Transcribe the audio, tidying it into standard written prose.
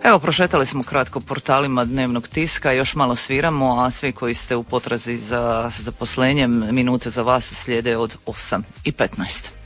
Evo, prošetali smo kratko portalima dnevnog tiska, još malo sviramo, a svi koji ste u potrazi za zaposlenjem, minute za vas slijede od 8:15.